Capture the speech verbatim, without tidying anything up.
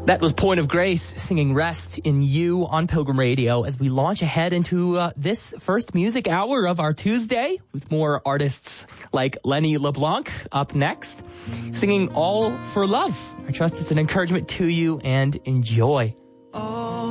That was Point of Grace singing Rest in You on Pilgrim Radio as we launch ahead into uh, this first music hour of our Tuesday with more artists like Lenny LeBlanc up next, singing All for Love. I trust it's an encouragement to you and enjoy.